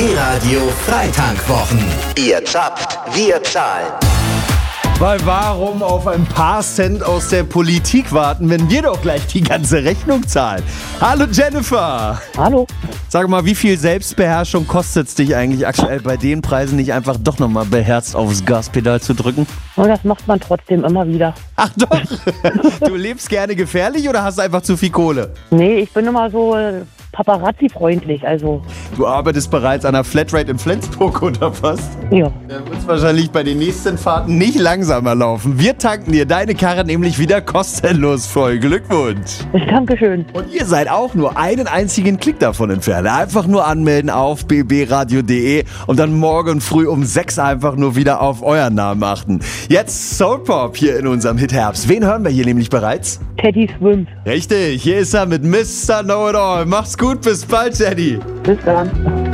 BB Radio Freitankwwochen. Ihr zappt, wir zahlen. Weil warum auf ein paar Cent aus der Politik warten, wenn wir doch gleich die ganze Rechnung zahlen? Hallo Jennifer! Hallo. Sag mal, wie viel Selbstbeherrschung kostet es dich eigentlich aktuell bei den Preisen nicht einfach doch nochmal beherzt aufs Gaspedal zu drücken? Und das macht man trotzdem immer wieder. Ach doch! Du lebst gerne gefährlich oder hast einfach zu viel Kohle? Nee, ich bin immer so Paparazzi-freundlich, also Du arbeitest bereits an der Flatrate in Flensburg oder was? ja. Dann wird es wahrscheinlich bei den nächsten Fahrten nicht langsamer laufen. Wir tanken dir deine Karre nämlich wieder kostenlos voll. Glückwunsch! Dankeschön. Und ihr seid auch nur einen einzigen Klick davon entfernt. Einfach nur anmelden auf bbradio.de und dann morgen früh um 6 einfach nur wieder auf euren Namen achten. Jetzt Soulpop hier in unserem Hit Herbst. Wen hören wir hier nämlich bereits? Teddy Swims. Richtig, hier ist er mit Mr. Know-It-All. Mach's gut, bis bald, Teddy. Bis dann.